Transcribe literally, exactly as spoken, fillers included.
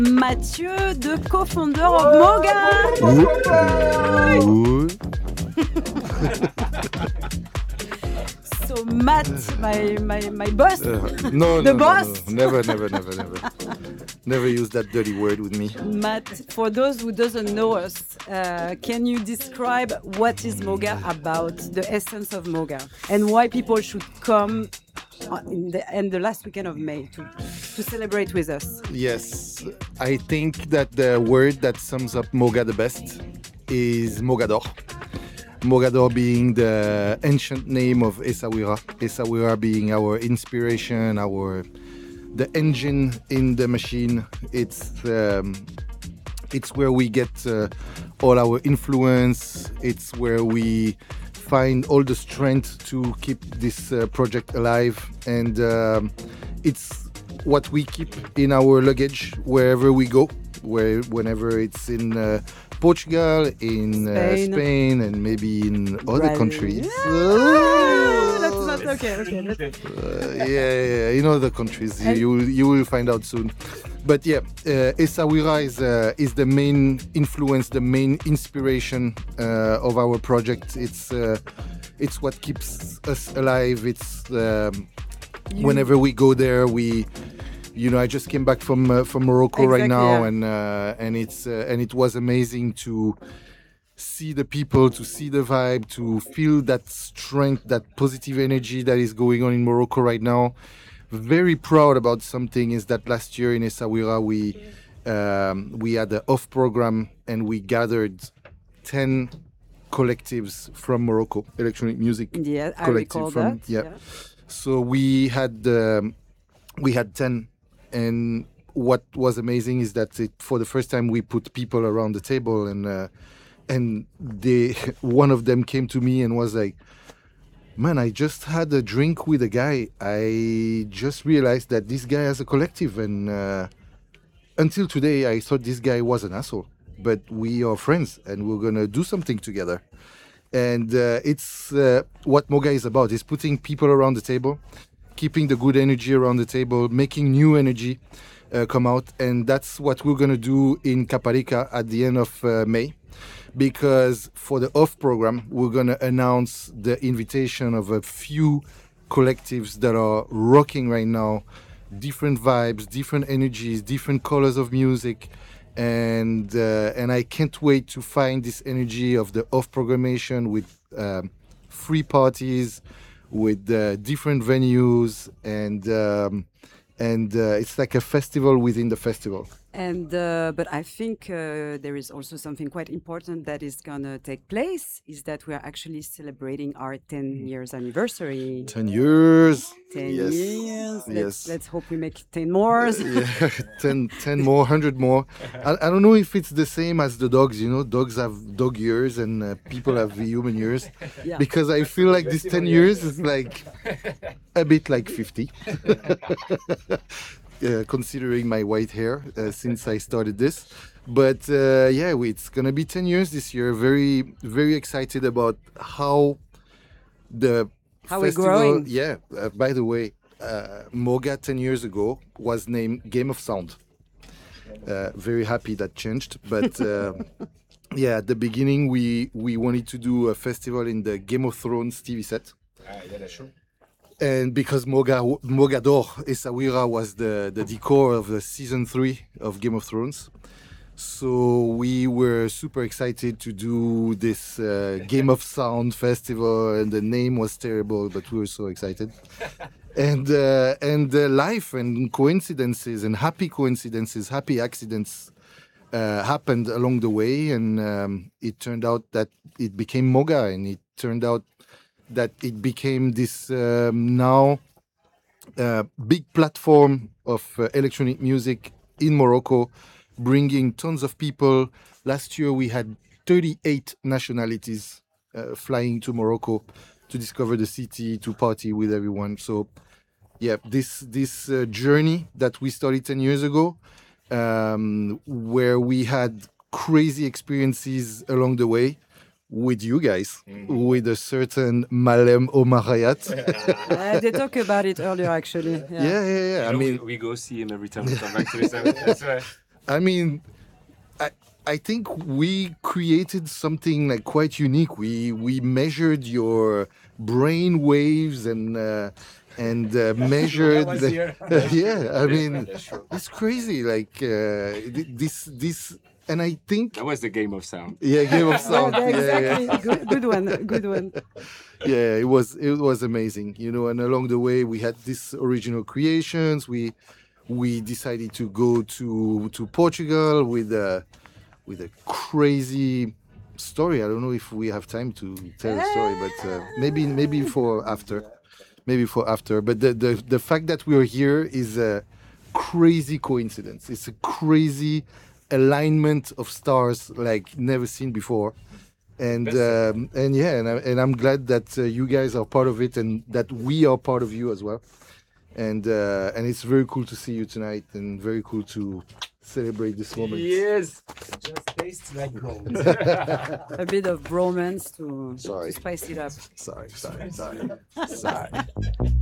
Mathieu, the co-founder of Moga. So Matt, my my my boss. Uh, no, the no, boss. no, no, never, never, never, never, never use that dirty word with me. Matt, for those who doesn't know us, uh, can you describe what is Moga about, the essence of Moga, and why people should come in the, in the last weekend of May to, to celebrate with us? Yes, I think that the word that sums up Moga the best is Mogador. Mogador being the ancient name of Essaouira. Essaouira being our inspiration, our the engine in the machine. It's um, it's where we get uh, all our influence. It's where we find all the strength to keep this uh, project alive, and um, it's what we keep in our luggage wherever we go. Where whenever it's in uh, Portugal, in uh, Spain. Spain, and maybe in other Brazil. countries. Ah, that's not okay. Okay. That's... Uh, yeah, yeah, yeah, in other countries, you, you will you will find out soon. But yeah, uh, Essaouira is uh, is the main influence, the main inspiration uh, of our project. It's uh, it's what keeps us alive. It's um, whenever we go there, we. You know, I just came back from uh, from Morocco Exactly, right now, yeah. and uh, and it's uh, and it was amazing to see the people, to see the vibe, to feel that strength, that positive energy that is going on in Morocco right now. Very proud about something is that last year in Essaouira we um, we had an off program and we gathered ten collectives from Morocco, electronic music Yeah, I collective recall from that. yeah. yeah. So we had um, we had ten. And what was amazing is that it, for the first time we put people around the table, and uh, and they one of them came to me and was like, "Man, I just had a drink with a guy. I just realized that this guy has a collective, and uh, until today I thought this guy was an asshole, but we are friends and we're gonna do something together." And uh, it's uh, what Moga is about: is putting people around the table, keeping the good energy around the table, making new energy uh, come out. And that's what we're going to do in Caparica at the end of uh, May. Because for the off program, we're going to announce the invitation of a few collectives that are rocking right now. Different vibes, different energies, different colors of music. And, uh, and I can't wait to find this energy of the off programmation with um, free parties, with uh, different venues, and um, and uh, it's like a festival within the festival. And uh, but I think uh, there is also something quite important that is gonna take place. Is that we are actually celebrating our ten years anniversary. Ten years. Ten Yes. years. Let's, Yes. let's hope we make ten more. Yeah, ten, ten more, hundred more. I, I don't know if it's the same as the dogs. You know, dogs have dog years and uh, people have human years. Yeah. Because I feel like this ten years is like a bit like fifty. Uh, considering my white hair uh, since I started this. But uh, yeah, we- it's gonna be ten years this year. Very, very excited about how the How we're festival. growing. Yeah. Uh, by the way, uh, Moga ten years ago was named Game of Sound. Uh, very happy that changed, but. Uh, Yeah, at the beginning we we wanted to do a festival in the Game of Thrones T V set. And because Moga, Mogador Essaouira was the, the decor of the season three of Game of Thrones. So we were super excited to do this uh, Game of Sound festival, and the name was terrible, but we were so excited. And uh, and uh, life and coincidences and happy coincidences, happy accidents uh, happened along the way, and um, it turned out that it became Moga, and it turned out that it became this um, now uh, big platform of uh, electronic music in Morocco, bringing tons of people. Last year we had thirty-eight nationalities uh, flying to Morocco to discover the city, to party with everyone. So yeah, this this uh, journey that we started ten years ago, um, where we had crazy experiences along the way, with you guys, mm-hmm. with a certain Malem Omarayat. uh, they talked about it earlier, actually. Yeah, yeah, yeah. yeah. I know, mean, we, we go see him every time we come back to this. That's why. I mean, I I think we created something like quite unique. We we measured your brain waves and uh, and uh, measured. was the- here. yeah, I mean, it's crazy. Like uh, th- this this, and I think That was the game of sound. yeah, Game of Yeah, Sound. Yeah, yeah. exactly. Good, good one. Good one. Yeah, it was it was amazing, you know. And along the way, we had these original creations. We we decided to go to to Portugal with a with a crazy story. I don't know if we have time to tell the story, but uh, maybe maybe for after, maybe for after. But the the the fact that we are here is a crazy coincidence. It's a crazy alignment of stars like never seen before. And um, and yeah, and, I, and I'm glad that uh, you guys are part of it, and that we are part of you as well. And uh, and it's very cool to see you tonight, and very cool to celebrate this moment. Yes. Just tastes like gold. A bit of bromance to, Sorry. to spice it up. Sorry, sorry, sorry, sorry.